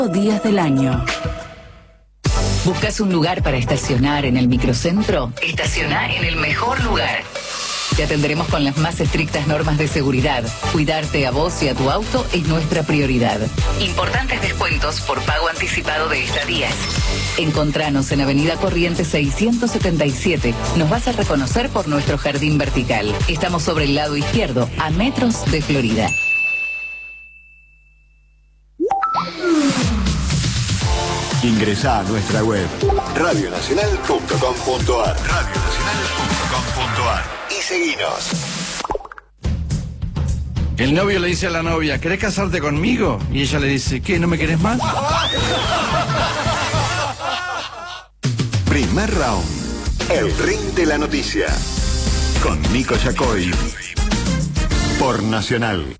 días del año. ¿Buscas un lugar para estacionar en el microcentro? Estaciona en el mejor lugar. Te atenderemos con las más estrictas normas de seguridad. Cuidarte a vos y a tu auto es nuestra prioridad. Importantes descuentos por pago anticipado de estadías. Encontranos en Avenida Corrientes 677. Nos vas a reconocer por nuestro jardín vertical. Estamos sobre el lado izquierdo, a metros de Florida. Ingresá a nuestra web radionacional.com.ar y seguinos. El novio le dice a la novia, ¿querés casarte conmigo? Y ella le dice, ¿qué, no me querés más? Primer round. El ring de la noticia. Con Nico Yacoy. Por Nacional.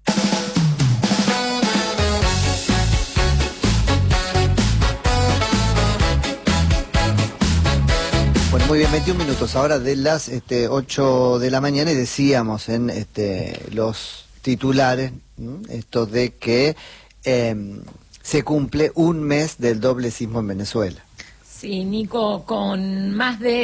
Bueno, muy bien, 21 minutos ahora de las 8 de la mañana y decíamos en los titulares esto de que se cumple un mes del doble sismo en Venezuela. Sí, Nico, con más de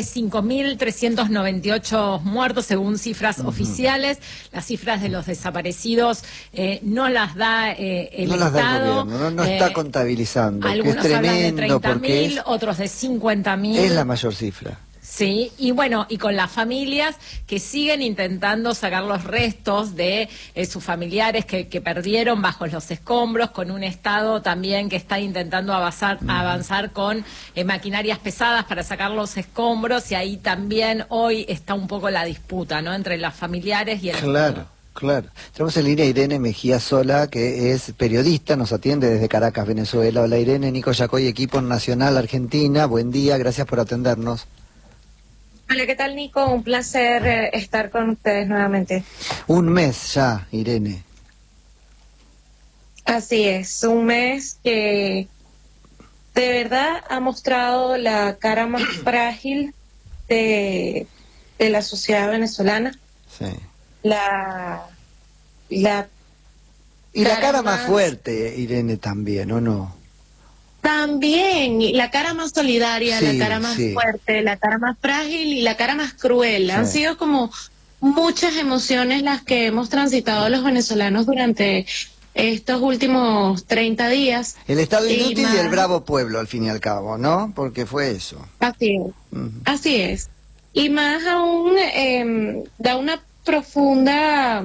5.398 muertos según cifras oficiales. Las cifras de los desaparecidos no las da el no las Estado. da el gobierno, no está contabilizando. Algunos que es hablan de tremendo 30.000, otros de 50.000. Es la mayor cifra. Sí, y bueno, y con las familias que siguen intentando sacar los restos de sus familiares que perdieron bajo los escombros, con un Estado también que está intentando avanzar con maquinarias pesadas para sacar los escombros, y ahí también hoy está un poco la disputa, ¿no?, entre los familiares y el Estado. Claro. Tenemos en línea a Irene Mejía Sola, que es periodista, nos atiende desde Caracas, Venezuela. Hola Irene, Nico Yacoy, equipo Nacional Argentina, buen día, gracias por atendernos. Hola, ¿qué tal, Nico? Un placer estar con ustedes nuevamente. Un mes ya, Irene. Así es, un mes que de verdad ha mostrado la cara más frágil de la sociedad venezolana. Sí. Y la cara más fuerte, Irene, también, ¿o no? También, la cara más solidaria, sí, la cara más fuerte, la cara más frágil y la cara más cruel. Sí. Han sido como muchas emociones las que hemos transitado los venezolanos durante estos últimos 30 días. El Estado inútil y el bravo pueblo, al fin y al cabo, ¿no? Porque fue eso. Así es, así es. Y más aún da una profunda...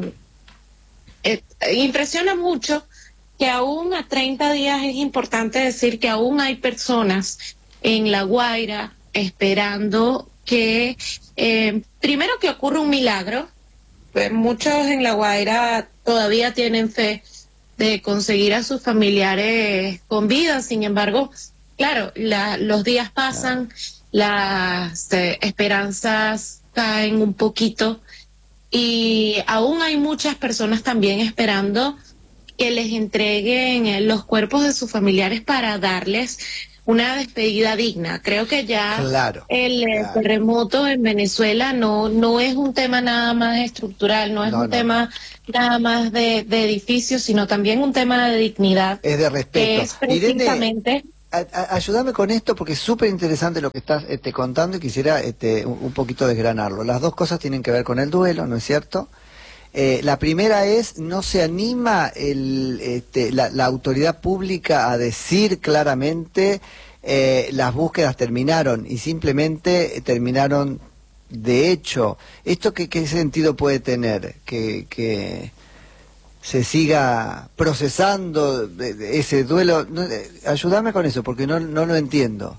impresiona mucho que aún a 30 días es importante decir que aún hay personas en La Guaira esperando que, primero que ocurra un milagro. Muchos en La Guaira todavía tienen fe de conseguir a sus familiares con vida, sin embargo, claro, los días pasan, las esperanzas caen un poquito y aún hay muchas personas también esperando que les entreguen los cuerpos de sus familiares para darles una despedida digna. Creo que ya el terremoto en Venezuela no es un tema nada más estructural, no es un tema nada más de edificios, sino también un tema de dignidad. Es de respeto. Es precisamente... Ayúdame con esto porque es súper interesante lo que estás contando y quisiera un poquito desgranarlo. Las dos cosas tienen que ver con el duelo, ¿no es cierto? La primera es, no se anima la autoridad pública a decir claramente las búsquedas terminaron y simplemente terminaron de hecho. ¿Esto qué sentido puede tener? Que se siga procesando ese duelo. Ayúdame con eso porque no lo entiendo.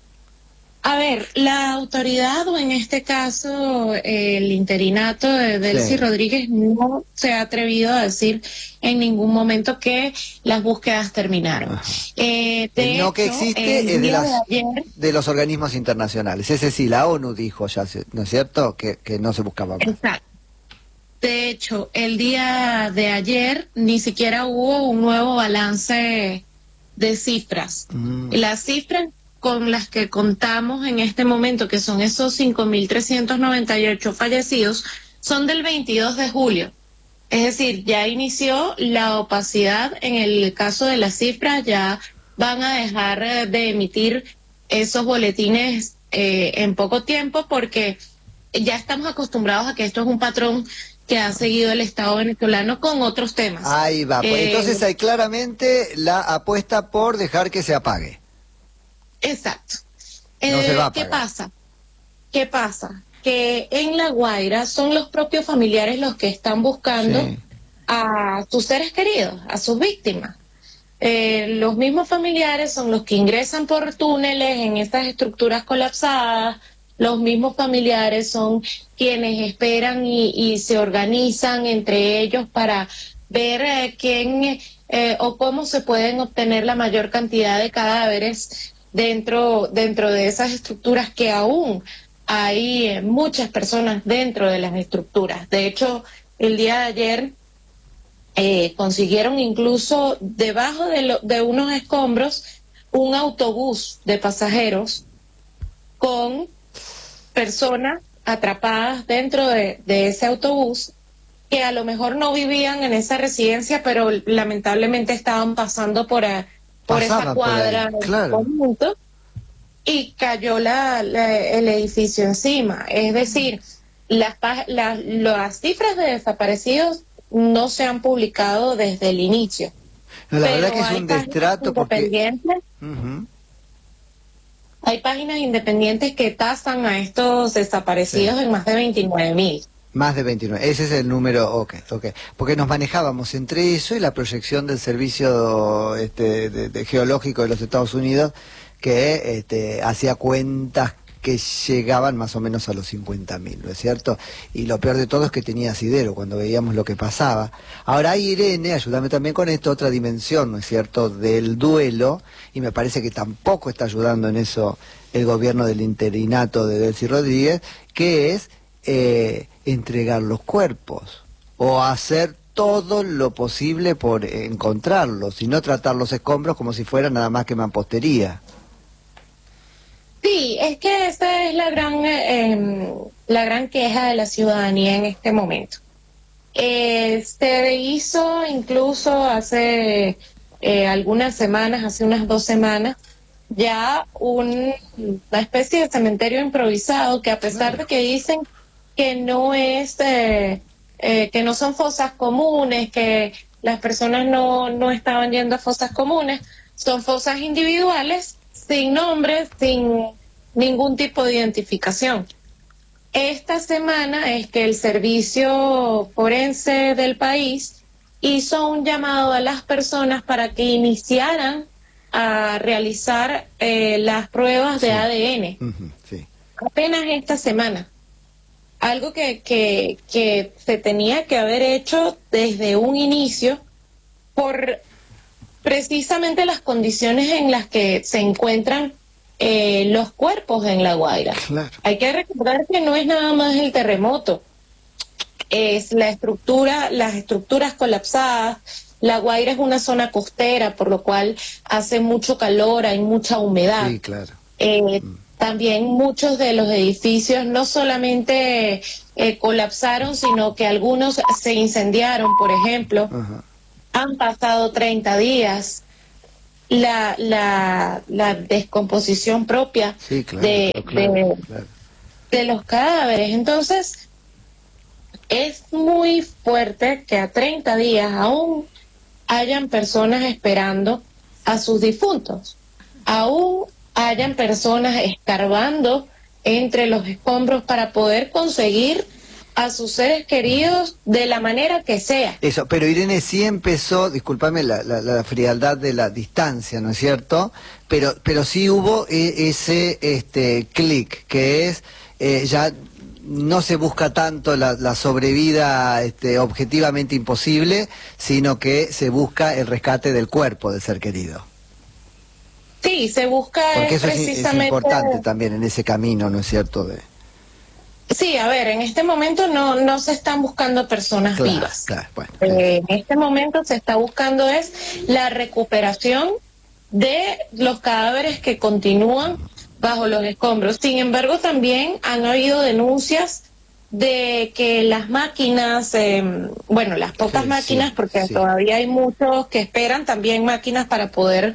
A ver, la autoridad, o en este caso el interinato de Delcy Rodríguez, no se ha atrevido a decir en ningún momento que las búsquedas terminaron. Que existe es de los organismos internacionales. Ese sí, la ONU dijo ya, ¿no es cierto?, que no se buscaba más. Exacto. De hecho, el día de ayer ni siquiera hubo un nuevo balance de cifras. Las cifras con las que contamos en este momento, que son esos 5.398 fallecidos, son del 22 de julio. Es decir, ya inició la opacidad en el caso de las cifras, ya van a dejar de emitir esos boletines en poco tiempo, porque ya estamos acostumbrados a que esto es un patrón que ha seguido el Estado venezolano con otros temas. Ahí va. Pues entonces hay claramente la apuesta por dejar que se apague. Exacto. No se va a ¿Qué apagar. pasa? ¿Qué pasa? Que en La Guaira son los propios familiares los que están buscando Sí. a sus seres queridos, a sus víctimas. Los mismos familiares son los que ingresan por túneles en estas estructuras colapsadas. Los mismos familiares son quienes esperan y se organizan entre ellos para ver quién o cómo se pueden obtener la mayor cantidad de cadáveres dentro de esas estructuras, que aún hay muchas personas dentro de las estructuras. De hecho, el día de ayer consiguieron incluso debajo de unos escombros un autobús de pasajeros con personas atrapadas dentro de ese autobús, que a lo mejor no vivían en esa residencia, pero lamentablemente estaban pasando por esa Pasaban por ahí, cuadra claro. en conjunto, y cayó el edificio encima. Es decir, las cifras de desaparecidos no se han publicado desde el inicio. No, la Pero verdad que es hay un páginas destrato porque... independientes. Ujú. Hay páginas independientes que tasan a estos desaparecidos en más de 29.000. Más de 29, ese es el número, ok. Porque nos manejábamos entre eso y la proyección del servicio de geológico de los Estados Unidos, que hacía cuentas que llegaban más o menos a los 50.000, ¿no es cierto? Y lo peor de todo es que tenía asidero cuando veíamos lo que pasaba. Ahora hay, Irene, ayúdame también con esto, otra dimensión, ¿no es cierto?, del duelo, y me parece que tampoco está ayudando en eso el gobierno del interinato de Delcy Rodríguez, que es entregar los cuerpos o hacer todo lo posible por encontrarlos y no tratar los escombros como si fuera nada más que mampostería. Sí, es que esa es la gran queja de la ciudadanía en este momento. Se hizo incluso hace algunas semanas, hace unas 2 semanas, ya una especie de cementerio improvisado, que a pesar de que dicen que no es que no son fosas comunes, que las personas no estaban yendo a fosas comunes, son fosas individuales, sin nombre, sin ningún tipo de identificación. Esta semana es que el servicio forense del país hizo un llamado a las personas para que iniciaran a realizar las pruebas de ADN. Ujú, sí. Apenas esta semana. Algo que se tenía que haber hecho desde un inicio por precisamente las condiciones en las que se encuentran los cuerpos en La Guaira. Claro. Hay que recordar que no es nada más el terremoto, es las estructuras colapsadas. La Guaira es una zona costera, por lo cual hace mucho calor, hay mucha humedad. Sí, claro. También muchos de los edificios no solamente colapsaron, sino que algunos se incendiaron, por ejemplo. Ajá. Han pasado 30 días. La descomposición propia Sí, claro, claro. de los cadáveres. Entonces, es muy fuerte que a 30 días aún hayan personas esperando a sus difuntos. Aún hayan personas escarbando entre los escombros para poder conseguir a sus seres queridos de la manera que sea. Eso, pero Irene sí empezó, discúlpame la frialdad de la distancia, ¿no es cierto? Pero sí hubo ese clic, que es ya no se busca tanto la sobrevida objetivamente imposible, sino que se busca el rescate del cuerpo del ser querido. Sí, se busca Porque eso es precisamente... importante también en ese camino, ¿no es cierto? Sí, a ver, en este momento no se están buscando personas vivas. Claro, bueno. En este momento se está buscando es la recuperación de los cadáveres que continúan bajo los escombros. Sin embargo, también han habido denuncias de que las máquinas, las pocas máquinas, porque todavía hay muchos que esperan también máquinas para poder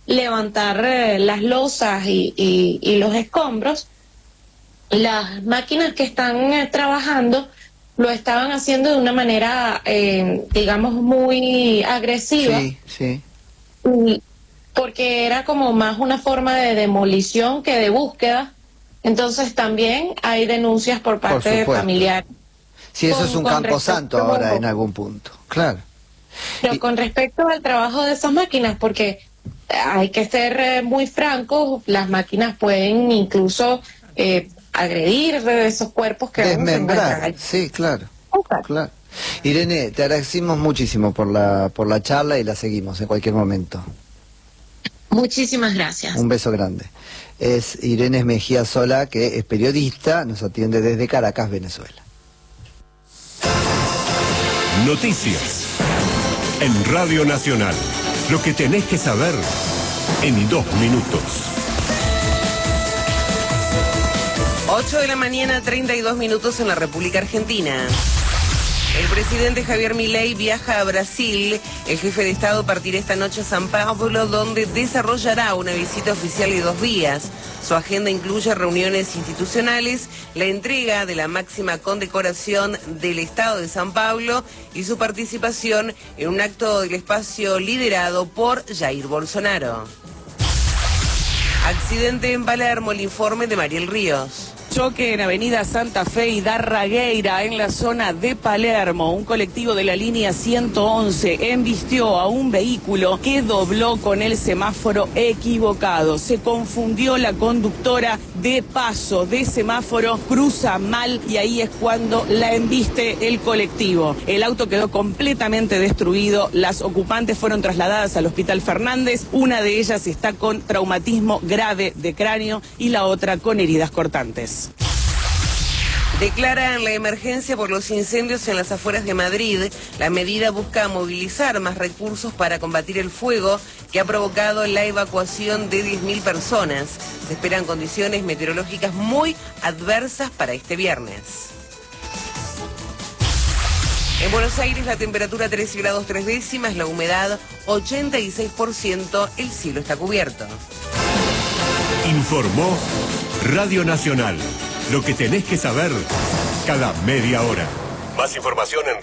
levantar las losas y los escombros, las máquinas que están trabajando lo estaban haciendo de una manera, digamos, muy agresiva. Sí, sí. Porque era como más una forma de demolición que de búsqueda. Entonces también hay denuncias por parte de familiares. Sí, eso es un camposanto ahora en algún punto, claro. Pero con respecto al trabajo de esas máquinas, porque hay que ser muy francos, las máquinas pueden incluso agredir esos cuerpos que desmembrar. Sí, claro. Okay. Claro. Irene, te agradecemos muchísimo por la charla y la seguimos en cualquier momento. Muchísimas gracias. Un beso grande. Es Irene Mejía Sola, que es periodista, nos atiende desde Caracas, Venezuela. Noticias en Radio Nacional. Lo que tenés que saber en 2 minutos. 8 de la mañana, 32 minutos en la República Argentina. El presidente Javier Milei viaja a Brasil. El jefe de Estado partirá esta noche a San Pablo, donde desarrollará una visita oficial de 2 días. Su agenda incluye reuniones institucionales, la entrega de la máxima condecoración del Estado de San Pablo y su participación en un acto del espacio liderado por Jair Bolsonaro. Accidente en Palermo, el informe de Mariel Ríos. Choque en Avenida Santa Fe y Darragueira, en la zona de Palermo. Un colectivo de la línea 111 embistió a un vehículo que dobló con el semáforo equivocado. Se confundió la conductora de paso de semáforo, cruza mal y ahí es cuando la embiste el colectivo. El auto quedó completamente destruido. Las ocupantes fueron trasladadas al Hospital Fernández. Una de ellas está con traumatismo grave de cráneo y la otra con heridas cortantes. Declaran la emergencia por los incendios en las afueras de Madrid. La medida busca movilizar más recursos para combatir el fuego que ha provocado la evacuación de 10.000 personas. Se esperan condiciones meteorológicas muy adversas para este viernes. En Buenos Aires la temperatura 13 grados 3 décimas, la humedad 86%, el cielo está cubierto. Informó Radio Nacional. Lo que tenés que saber cada media hora. Más información en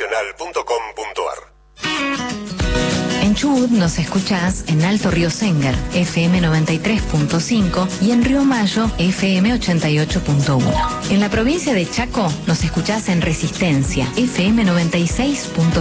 radionacional.com.ar. En Chubut nos escuchás en Alto Río Sengar, FM 93.5 y en Río Mayo, FM 88.1. En la provincia de Chaco nos escuchás en Resistencia, FM 96.5.